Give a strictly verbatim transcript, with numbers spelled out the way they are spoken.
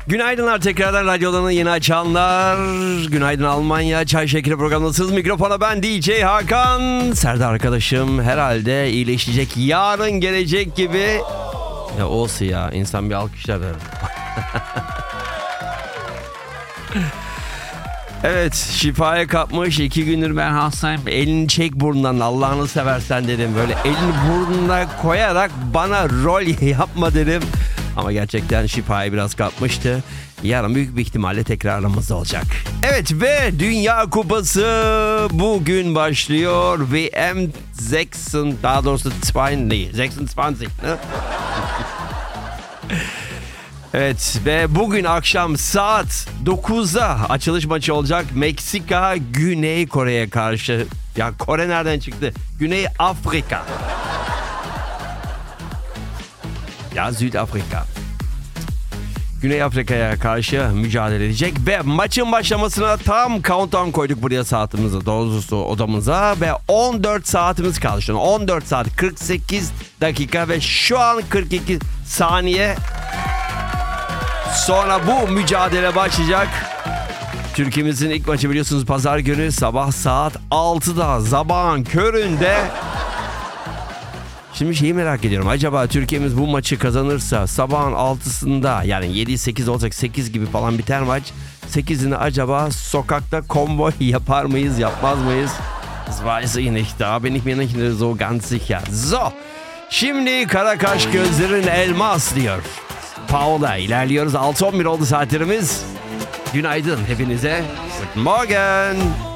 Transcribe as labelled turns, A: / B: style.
A: Günaydınlar tekrardan radyolarını yeni açanlar. Günaydın Almanya. Çay Şekeri programındasınız. Mikrofona ben D J Hakan. Serdar arkadaşım herhalde iyileşecek. Yarın gelecek gibi. Ya olsun ya. İnsan bir alkışlar. Evet, şifaya kapmış. İki gündür ben hastayım. Elini çek burnundan, Allah'ını seversen dedim. Böyle elini burnuna koyarak bana rol yapma dedim. Ama gerçekten şifayı biraz kapmıştı. Yarın büyük bir ihtimalle tekrar aramızda olacak. Evet ve Dünya Kupası bugün başlıyor. V M seksen, daha doğrusu yirmi, seksen yirmi. Evet ve bugün akşam saat dokuzda açılış maçı olacak. Meksika Güney Kore'ye karşı. Ya Kore nereden çıktı? Güney Afrika. Ya Südafrika. Güney Afrika'ya karşı mücadele edecek ve maçın başlamasına tam countdown koyduk buraya saatimize, doğrusu odamıza ve on dört saatimiz kaldı. Şu an on dört saat kırk sekiz dakika ve şu an kırk iki saniye sonra bu mücadele başlayacak. Türkiye'mizin ilk maçı biliyorsunuz pazar günü sabah saat altıda sabahın köründe. Şimdi şeyi merak ediyorum. Acaba Türkiye'miz bu maçı kazanırsa sabahın altısında, yani yedi sekiz olacak, sekiz gibi falan biter maç. sekizini acaba sokakta konvoy yapar mıyız, yapmaz mıyız? Das weiß ich nicht. Da bin ich mir nicht so ganz sicher. So. Şimdi kara kaş gözlerin elmas diyor. Paola ilerliyoruz. altı on bir oldu saatlerimiz. Günaydın hepinize. Guten Morgen.